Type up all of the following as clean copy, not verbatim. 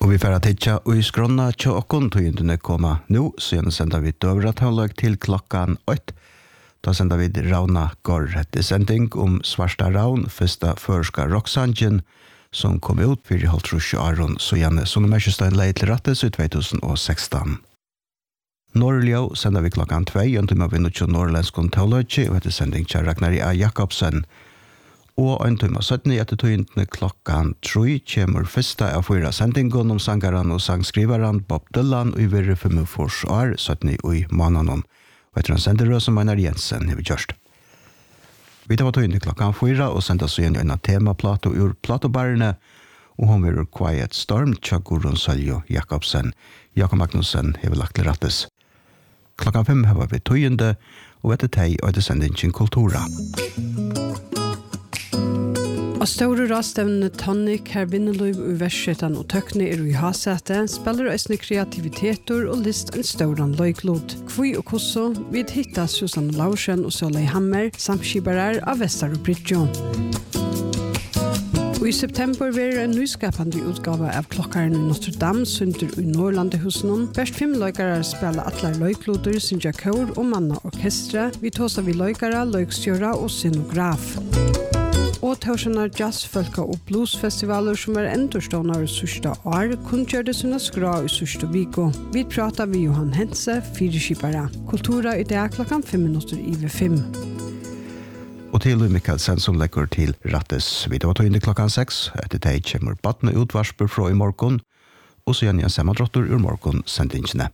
Og vi får titta og i skrona tja okkon tøyndene koma nu, så gjerne sender vi døvra tålag til klokkan 8. Da sender vi Rauna Gård etter sending om Svarta Raun, første førska rocksangen, som kom ut for i halvtrusje Aron, så gjerne som Merkjestein leid til rattes i 2016. Norrljå sender vi klokkan 2, og vi vinner til norrlenskon teologi, og etter sending til Ragnar A. Jakobsen. Og en time 17 etter tøyndene klokkan 3 kommer første av 4 sendingen om sangaren og sangskriveren Bob Dylan og i virre 45 år 17 i måneden. Og etter han sender det som Einar Jensen har vi gjort. Vi tar tøyndene klokkan 4 og sender så igjen en temaplato ur platobarene og hun vil Quiet Storm til Gurun Søljo Jakobsen. Jakob Magnussen har vi lagt til rattes. Klokkan 5 har vi tøyende og etter teg og etter sendingen Kultura. Og store rastevnene Tonic, her Vinnerløyv og Vestsjøtan og Tøkne i Hasete, spiller østene kreativiteter og list en støren løyklod. Kvøy og kosso, vi hittar Susanne Laursen og Sølei Hammer, samskibarer av Vestar og Bridtjon. Og i september var en nyskapande utgave av klokkaren i Notre Dame, sunder i Norrlandehusen. Først 5 løykere spiller atler løykloder, Sinja Kår og Manna Orkestra. Vi tåser vi løykere, løykstjøra og scenograf. Og tørsene jazzfolka og bluesfestivaler som endurstående i sørste år, kun gjør det sånne skra i sørste viko. Vi prater med Johan Hense, 4-skipere. Kultura i dag klokken 5:05. Og til Mikkelsen som legger til rattes. Vi tar tøyende klokken 6. Etter det kommer badne utvarsper fra i morgen, og så gjerne sammandrottor ur morgen sendingene.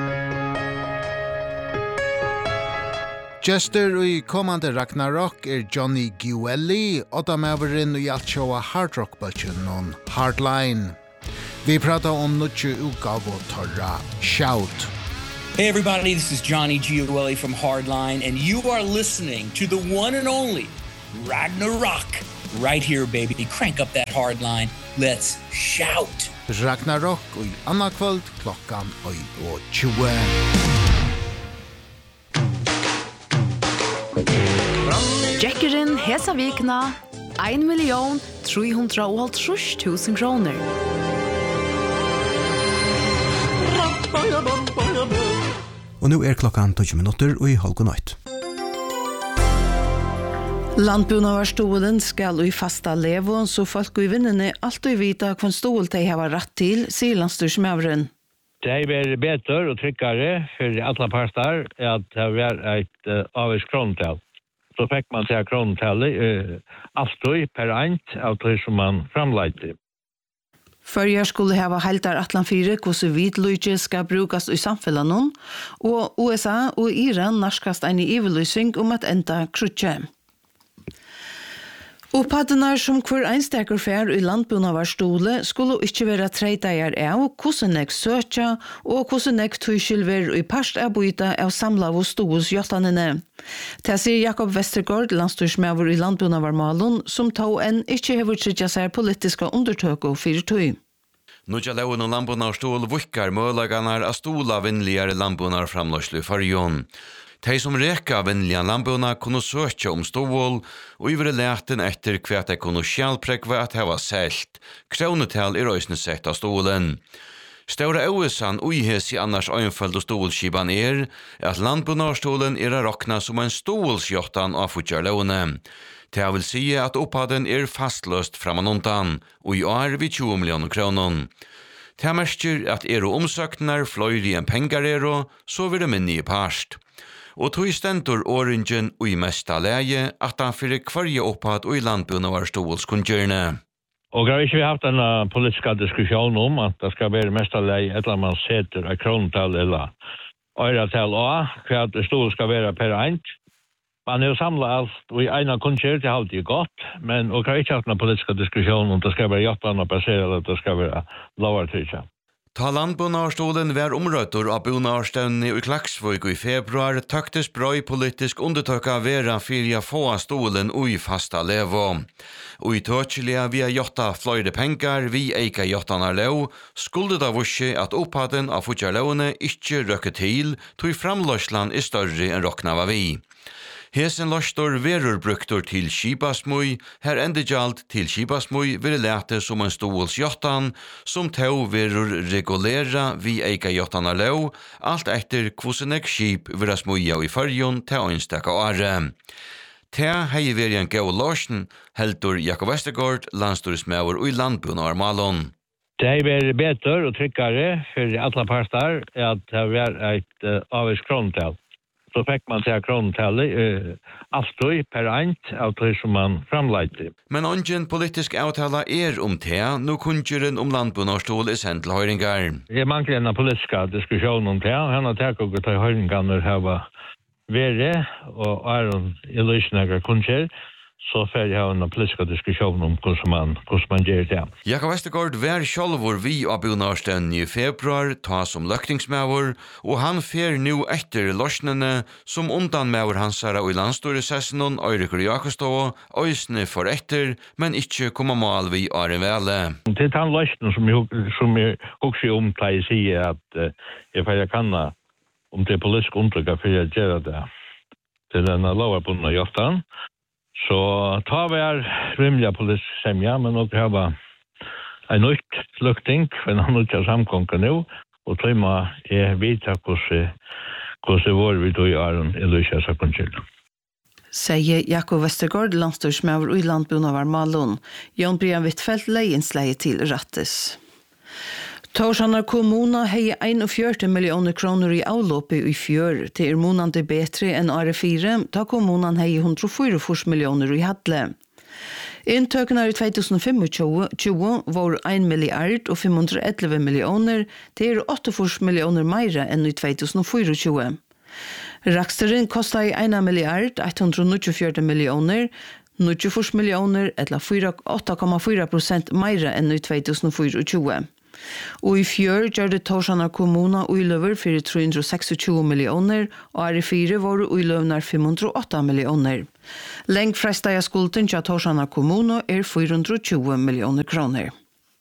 Jester i kommande Ragnarok Johnny Guelli, og da meveren i alt sjåa hardrock-bøtjen og Hardline. Vi pratar om noe utgave og torra Shout. Hey everybody, this is Johnny Guelli from Hardline, and you are listening to the one and only Ragnarok. Right here, baby. Crank up that Hardline. Let's shout. Ragnarok i anna kvöld klokkan 20. Jackerin hesa vikna 1.350.000 kroner. Og nå klokkan 20 minutter og i halvgån 8. Landbunavarsstolen skal i fasta levo, så folk i vinnene alltid vita hva stol de har rett til, sier landstyrsmøveren. Det blir bedre og tryggere for alle parter at det var et avvis kronetall. Så fikk man til kronetallet alltid per ant av det som man framleite. Førjar skulle hava heltar atlan 4 hvordan vidløyge skal brukast i samfellanon, og USA og Iran narskast en iveløysing om at enda krutje. Opphattene som hver einstekker fer i landbunavarsstole skulle ikke være tredeier av hvordan jeg søtja og hvordan jeg tøyskilver i parstabyta av samla og stoes jottanene. Det sier Jakob Vestergaard, landstyrsmøver i landbunavarmalen, som tog en ikke hever tridja seg politiska undertøk og fyrtøy. Nudja laun og landbunarstol vukkar møllaganar av stola vinnligare landbunarframløslu farjon. De som reka vennlige landbuna kunne søke om stål, og i vore leten etter hva de kunne skjælprekve at det var selt. Kronetal i røysene sett av stålen. Stora Øvesan uihes i annars øynføld og stålskiban at landbunarstolen rakna som en stålsjottan av futjarlåne. Det vil si at opphaden fastløst framanundan, og i år vid 20 millioner kroner. Det merker at omsøknar fløyri enn pengar så vil det minne i parst. Og tog stendur oringen og i mesta leie at han fyrir kvarje opphad og i landbunavarsstolskunngjørne. Og har ikke vi haft en politisk diskusjon om at det skal være mesta leie eller man setter av kronetall eller øyretall og hva stol skal være per ant. Man har jo samlet alt og i ena kunngjør til alltid godt, men og har ikke haft en politisk diskusjon om det skal være hjertan og passere eller det skal være lovartrykkja. Ta landbunarstolen var omrøtter av bunarstøvnene i Klaksvøk i februar tøktes bra politisk undertøkka vera fyrir få stolen ui fasta levo. Og i tøtjelige via jotta fløyde pengar vi eika jottanar leo, skulle da vursi at opphaden av futjarleone ikkje røkke til, tog framløslan større enn rokna var vi. Hesen lostor verur bruktor til skipasmui, her endegjald til skipasmui vil lete som en stålsjottan, som tau verur regulera vi eika jottana leo, alt etter kvosenek skip vera smuja i farjon til øynstaka are. Ta hei veri en gau lorsen, heldur Jakob Westergaard, landstorismauer og i landbunar malon. Det er bedre og tryggere for alle parter at det var et avvis kronetall. Så fikk man til kronetallet alltid per ant av det som man framleite. Men ingen politisk avtala om det, nå kunngjøren om landbunarstol i sendt til høyringar. Det mangler en politisk diskusjon om det. Han har takk og til høyringar når det var verre, og i løsninger kunngjør. Så får jeg ha en politisk diskusjon om hvordan man gjør det. Jakob Westergaard var sjálvur vi av bunarsten i februar, ta som løktingsmauer, og han fer nu etter løsnene som undanmauer hansara og i landstorisessenon, Eirikur Jakobstov, øysne for etter, men ikke komma mal vi are vele. Det er den løsnen som jeg også omtale sier at jeg får kanna om det er politisk undertrykk for jeg gjør det til denne loverbundne joftan. Så tar vi rimliga politisk semja, men også har en nytt lukting for en nytt samkonka nu, og tøyma vita hvordan vår vi tog i Lucia Sakonchil. Sier Jakob Westergaard, landstorsmauer og i landbunar malon. Jon Brian Wittfeldt leiensleie til Rattes. Torshanar kommuna hei 41 millioner kroner i avloppe i fjør, til månande betre enn året 4, da kommunan hei 144 millioner i hadle. Inntøkene i 2025 var 1 milliard og 511 millioner, til 48 millioner meira enn i 2024. Raksteren kostet 1 milliard 194 millioner, 94 millioner, eller 8,4% meira enn i 2024. Og i fjør gjør det Torshanar kommuna uiløver for 326 millioner, og i 4 var uiløvnar 508 millioner. Lengt fresta av skulden til Torshanar kommuna 420 millioner kroner.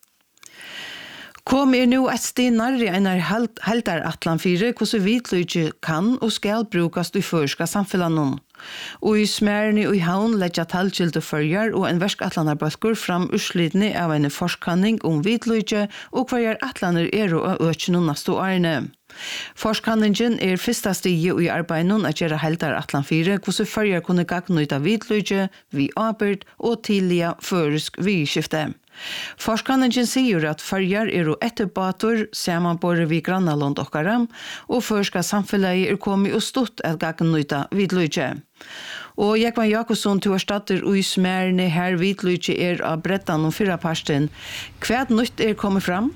Kom nu et sted nærre en heltar atlan 4, hvordan vitløyge kan og skal brukast i førska samfellanon. Og i smærene og i havn letja talkilde førjar og en versk atlanarbøtkur fram urslidne av en forskanning om vitløyge og hverjar atlaner og økene nasto årene. Forskanningen fyrsta stige i arbeidet at gjøre heltar atlan 4, hvordan førjar kunne gagnøyta vitløyge, vi arbeid og tidliga føresk vidskifte. Forskanningen sier at førjar etterbator samanbore vi Grannalond okkaram, og førska samfellet kommet og stått at gagnøyta vitløyge. Og Jekvan Jakobsson til erstatter og i smærene her vitløyge av brettan om 4 parsten. Hva nytt kommet fram?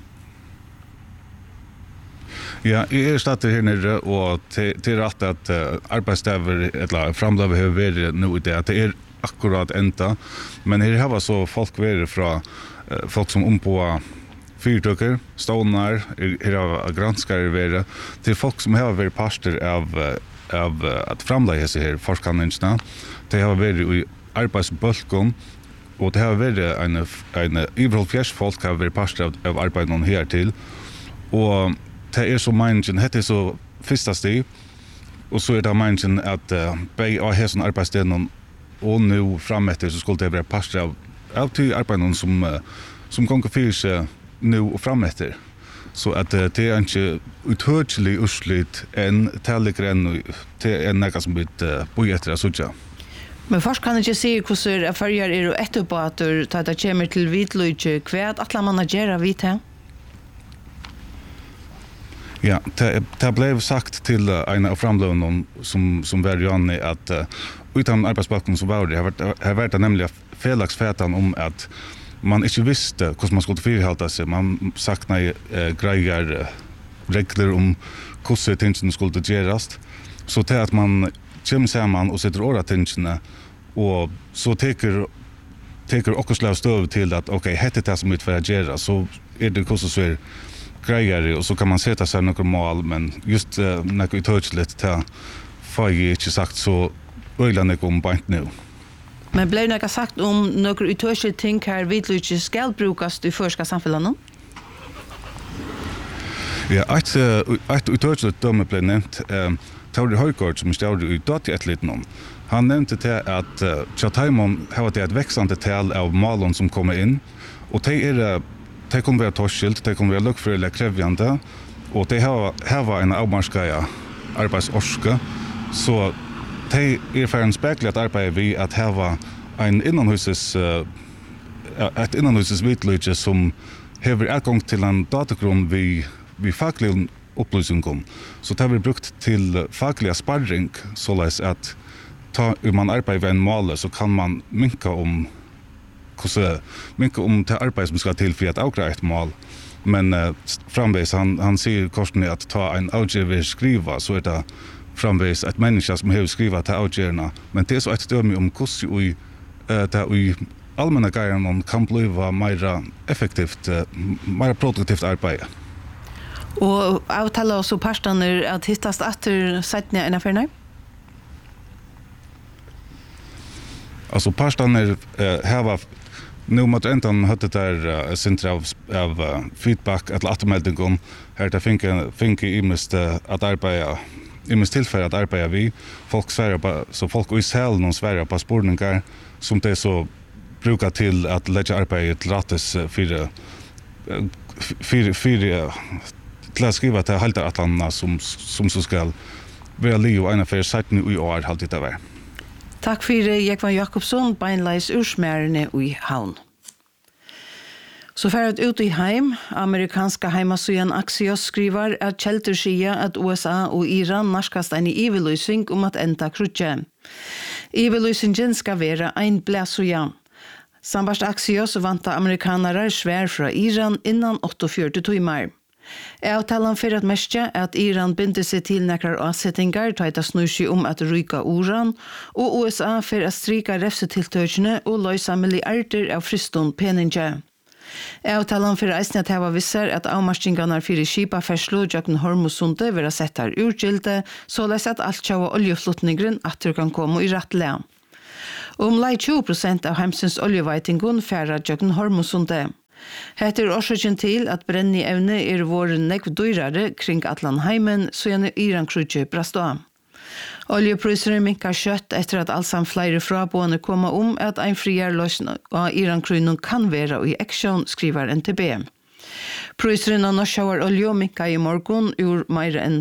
Ja, jeg starter her nere, og til rett at arbeidsdager, eller framløver har vært noe i det, at det akkurat enda, men her har så folk vært fra folk som ombåa fyrtøkker, stånar, her har granskare vært, til folk som har vært parster av at framleie seg her forskanningsna. Det har vært i arbeidsbølgen, og det har vært en iverhold fjersfolk har vært parster av arbeidet her til, og det så meningen, det så første stig, og så det meningen at bei av hessen arbeidssteden og nå frametter så skulle det være parster av til arbeidet som gonger fyrir seg nå og frametter. Så at det ikke uthørselig utslitt enn tillikker enn til noe som blir boi etter av sutja. Men først kan jeg ikke si hvordan førjar etterbater til at det kommer til vitløyge. Hva at man gjør vidt her? Ja, det blev sagt til en av framløvene som var Janne at utan arbeidsbalken som var det har vært nemlig felagsfætan om at man ikke visste hvordan man skulle fyrhalta seg. Man sakna greier regler om hvordan tingene skulle gjerast. Så til at man kommer sammen og setter åra tingene, og så teker okkerslav støv til at ok, hette det som utfører gjera, så det hvordan så greier, og så kan man sette seg noen mål, men just noe uttørselig til får jeg ikke sagt så øyland jeg om bant nå. Men ble noe sagt om noen uttørselig ting her vitløyge skal brukes i førska samfunnet? Ja, et uttørselig dømme ble nevnt. Tauri Højgaard, som står i dati etliten, han nevnte til at Tjataimon har det et veksande tal av malen som kommer inn, og de kunne være torskilt, de kunne være lukkfri krevjande, og de har en avmarskaja arbeidsorske, så de for en speklet arbeid vi at hava en innanhuses vitløyge som hever adgang til en datagrunn vi faglig opplysning. Så det har vi brukt til faglig sparring, såleis at man arbeider ved en måle, så kan man minka om det arbeid som skal til for at avgreie et mål. Men framveis, han sier korsen at ta en avgjøver skriva, så det framveis et menneske som har skriva til avgjørende. Men det så et døme om hvordan det i allmänna greiene kan bli mer effektivt, mer produktivt arbeid. Og avtale også partene at hittast etter settene enn affærene? Altså partene har nu måtte enten høtte der sinter av feedback eller atmeldingen her til finke imest at arbeide imest tilfelle at arbeide vi folk sverre på, så folk i selen og sverre på spurningar som det så brukar till att lägga arbetet till rattes för till att skriva till halta atlanna som så ska vara Leo en affär sätten i år halt det var. Tack för Jekvan Jakobsson, beinleis ursmärne i Havn. Så färd ut i heim, amerikanska heimasøyan Axios skriver at kjelter sier at USA og Iran narskast en iveløysing om at enda krutje. Iveløysingen skal være ein blæsøya. Sambast Axios vanta amerikanere svær fra Iran innan 48 timer. Avtalen for at mestje at Iran binder seg til nekrar avsettingar taita snur seg om at ryka uran, og USA for at strika refsetiltøkene og løysa milliarder av fristånd peninge. Avtalen for eisne at heva visser at avmarskingarna for skipa ferslo jøkken Hormusunde vera sett her urgilde, såleis at alt tjava oljeflotningren atter kan komme i rattle. Lai 20% av heimsins oljeveitingun færa jøkken Hormusunde. Heter årsaken til at brenni evne våren nekv dyrare kring Atlanheimen, så gjerne Iran-krutje brast av. Oljepryseren minkar kjøtt etter at allsam flere fraboende kommer at ein friar løsning av Iran-krynun kan være i aksjon, skriver NTB. Pryseren av norskjauar olje minkar i morgon ur mer enn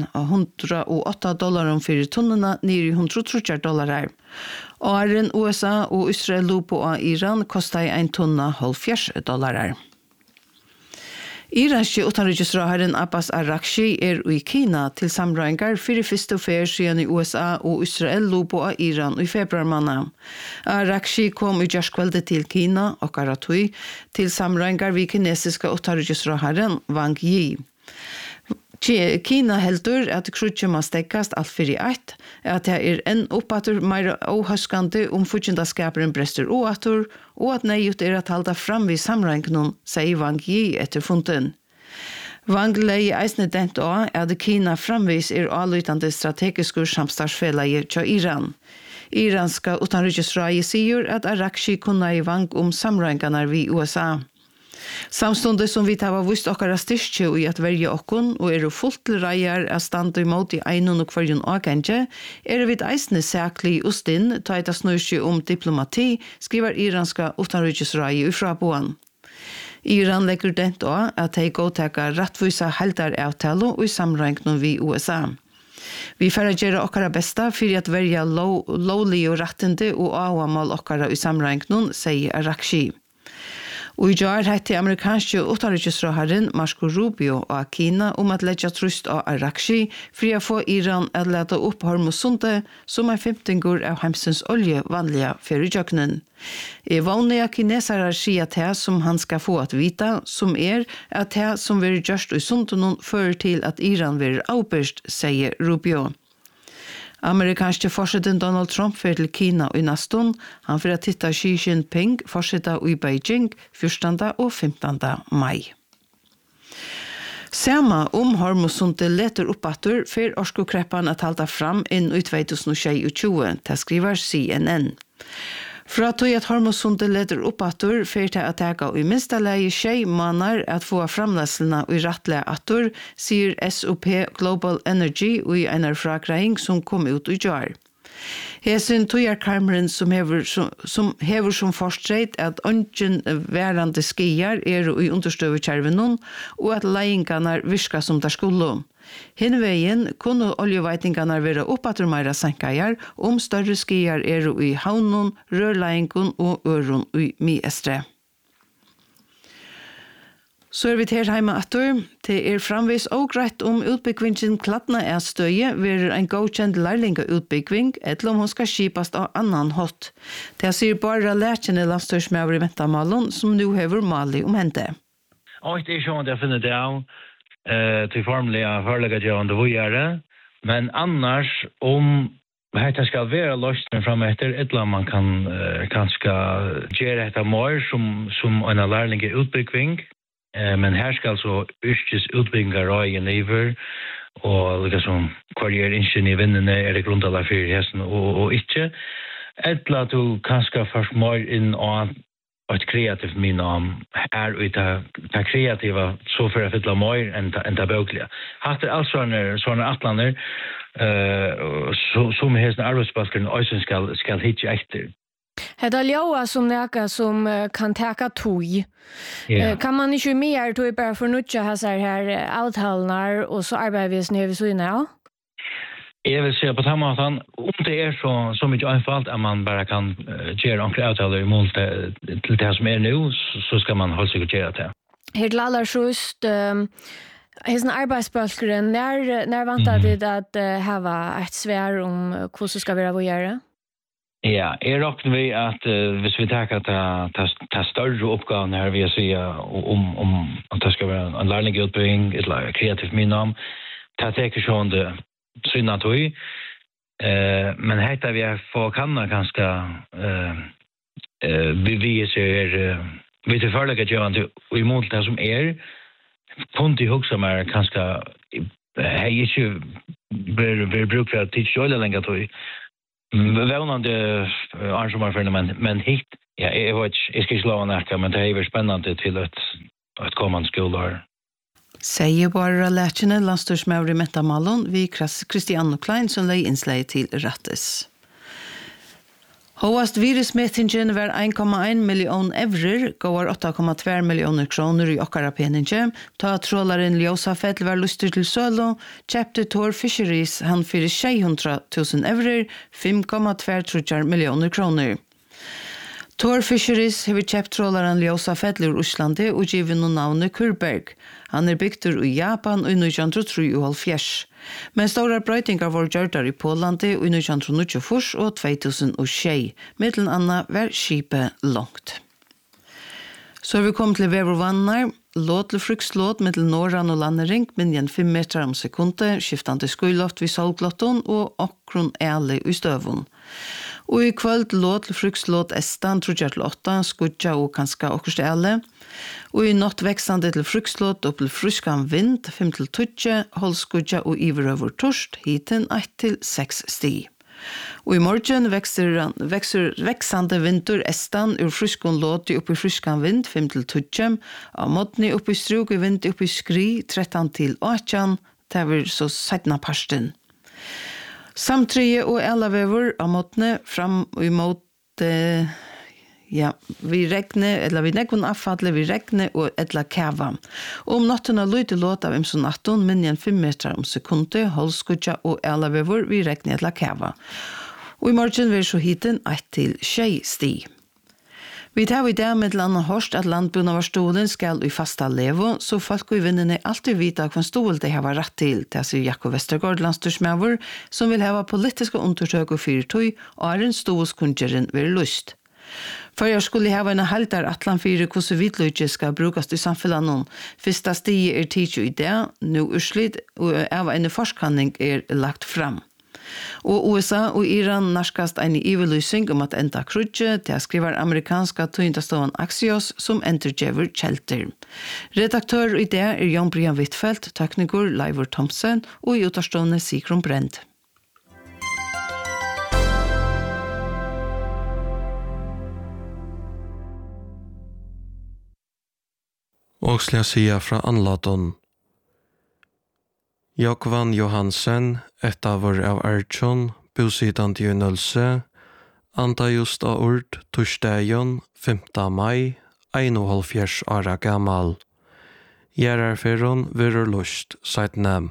$108 for tonnene nere i $130. Åren USA og Israel lupo av Iran kostar ein tonna $70. Iranske utenriksrådherren Abbas Arakshi i Kina til samrøyngar for første fer siden i USA og Israel lupo av Iran i februarmanna. Arakshi kom i jørskveldet til Kina og Karatui til samrøyngar vi kinesiske utenriksrådherren Wang Yi. Kina heldur at krutje må stekkast alt fyrir eitt, at det en oppatur meira åhøskande futjendaskaperen brester åatur, og at neiut at halda fram vid samrøyngnum, sier Wang Yi etter funten. Wang lei eisne dent av at Kina framvis avlytande strategiskur samstagsfelleie til Iran. Iranska utanriksrådet sier at Arakshi kunna i Wang samrøynganar vi USA. Samstundet som vi tar vist okkara styrke i at verje okkon og fullt til reier av stand imot i einon og kvarjon agenge, vi eisne sæklig og stinn ta eit snurskje om diplomati, skriver iranska utanriksrådet i fraboan. Iran legger dent av at de godtaker rattvisa heldar avtalo og i samrøyngnum vi USA. Vi får gjøre okkara besta for at verje lovlig og rattende og avamal okkara i samrøyngnum, sier Arakshi. Og i jar hette amerikanske utenriksrådherren Marco Rubio og Kina at leggja trust av Arakshi for å få Iran at lete opp Hormusunde som 15 av heimsens olje vanlige fyrrjøknen. Vanlige kinesere sier det som han skal få at vita, som at det som vil gjørst i sundunnen fører til at Iran vil avbørst, sier Rubio. Amerikanske forsiden Donald Trump fyrir til Kina og i naston, han fyrir at titta Xi Jinping forsida i Beijing 14. og 15. mai. Sama Hormusunde leter oppatur for orskokreppan at halda fram inn i 2022, det skriver CNN. Fra tog at Hormosundet leder opp atur, fyrir til at teka og i minsta leie tjei manar at få framleselna og i rattlega atur, sier SOP Global Energy og i einar frakreing som kom ut i jar. Hesen tojar karmeren som hever som forstreit at ønsken værande skier i understøvekjervenon og at leiingarna virka som der skulle. Hinveien kunne oljeveitingarna være oppatur meira sankajar større skier i havnon, rørleinkon og øron i miestre. Så vi til heima atur. Det framvis og greit utbyggvingen Klatna støye ved en godkjent lærlingeutbyggving, eller om hun skal skipast av annan hot. Det sier bare lærkjene landstørsmøver i Ventamalen, som nu hever Mali hente. Og det sånn at jeg finner det av til formlige forlegget jeg om det vågjere, men annars dette skal være løsning frem etter, eller man kan kanskje gjøre etter mer som en lærlingeutbyggving, men her skal så yrkes utbyggingar røyen iver, og liksom hver innsyn i vinnene det grunntallet for hesten og ikke. Etla at du kanskje først må inn og et kreativt min om her og det kreativa så for å fylle mer enn det bøklige. Hatt altså sånne atlander som hesten arbeidsbaskeren også skal hitje etter. Det ljóa som neka som kan teka tog. Kan man ikke mer tog bare fornutja her avtalene og så arbeider vi snøy så inne, ja? Jeg vil se på den måten, det så mye anfalt at man bare kan gjøre omkring avtaler i mål til det som nå, så skal man holde seg å gjøre det. Helt allersjust, hesten arbeidsbølgeren, når vant det at hava et svær om hvordan skal vi gjøre? Ja, jeg råkner vi at hvis vi tenker ta større oppgaven her, vil jeg si om at det skal være en lærlingeutbygging, eller kreativt minnom, det teker sånn det synna tog, men heter vi få kanna ganske beviser vi til forlegget gjør og imot det som punkt i hugsa meg ganske hei ikke blir brukt for at tid kjøle lenger tog. Vånande arrangementförande men hit jag ska inte lova näka men det är spännande till ett kommande skolår. Säger bara lärarna landstorsmävri Metamalon vi Christian Klein som lei inslag till Rattes. Hoast virusmetingen var 1,1 million eurer, går 8,2 millioner kroner i okkara peninge, ta trålaren Ljósafell var lustig til sølo, kjepte Tor Fisheries han fyrir 600.000 eurer, 5,2 millioner kroner. Tor Fisheries hever kjøpt trålaren Ljósafell ur Uslandi og givet noen navnet Kurberg. Han bygtur i Japan og i 1973, men stora brøytingar var gjørdar i Polandi og i 1994 og 2006, middelen anna var skipet langt. Så vi kom til Vevervannar, låt til frukslåt middel Norran og Landering, minjen 5 meter om sekundet, skiftande skuiloft vid solglotton og okron æle i støvun. Og i kvöld låt til frukslåt estan, trudjar til 8, skudja og kanska okkerst æle. Og i natt veksande til frukslåt opp til fruskan vind, 5 til 20, holdskudja og iverøver torst, hiten 1 til 6 sti. Og i morgen veksande vindur estan ur fruskon låti oppi fruskan vind 5 til 20, av måtni oppi struk i vind oppi skri 13 til 18, det var så setna parsten. Samtrye og elavever av måtni fram og imot vi regner, eller vi nekon avfadle, vi regner og etla kæva. Og nattuna lyde låt av imso natten, minjen 5 meter om sekundet, holdskudja og elavever, vi regner etla kæva. Og i morgen vil så hiten 1 til 6 sti. Vi tar i det med landa hørst at landbunnavarstolen skal i fasta levo, så folk i vinnene alltid vita hva stol de har rett til, det sier Jakob Vestergaard, landstorsmøver, som vil hava politiske undersøk og fyrtøy, og en stolskundgjeren vil lyst. For jeg skulle hava en halvdar atlan fyrir hvordan vidløyge skal brukast i samfunnet. Fyrsta stige tidsi i det, nu urslit, og av en forskanning lagt fram. Og USA og Iran narskast en ivelysing om at enda krudje, det skriver amerikanska tøyndastående Axios som entergjever kjelter. Redaktør i det Jan Brian Wittfeldt, tekniker Leivor Thomsen og i utarstående Sigrun Brent. Og skal jeg si fra anlaton. Jokvan Johansen, et av vår av Ertsjon, bosidant i Nølse, anda just av ord torsdagen 5. mai, 71 åra gammal. Gjerarferon virur lust, seit nem.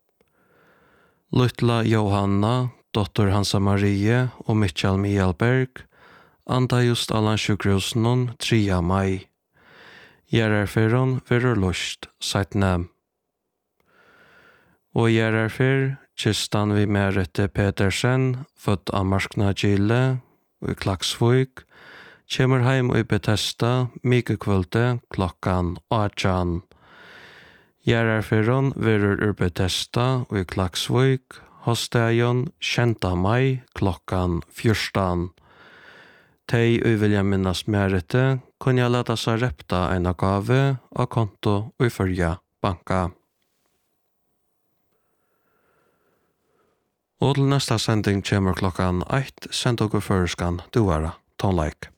Lutla Johanna, dotter Hansa Marie og Michael Mielberg, anda just allan sjukrosnon 3. mai. Gjerarferon virur lust, seit nem. Og gjerarfer, kistan vi Merete Petersen, født av Marskna Gille, og i Klaksvøk, kommer heim og i Bethesda, mykekvølte, klokkan 18. Gjerarferon virur ur Bethesda og i Klaksvøk, hosdagen 6. mai, klokkan 14. Tei vilja minnas Merete, kunne jeg leta seg repta en gave av konto og i følge banka. Og til nesta sending kommer klokkan 1, send dere føreskan duara, tonleik.